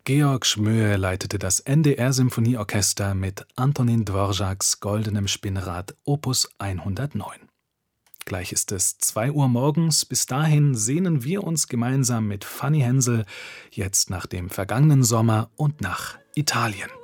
Georg Schmöhe leitete das NDR-Symphonieorchester mit Antonin Dvořáks Goldenem Spinnrad Opus 109. Gleich ist es 2 Uhr morgens. Bis dahin sehnen wir uns gemeinsam mit Fanny Hensel jetzt nach dem vergangenen Sommer und nach Italien.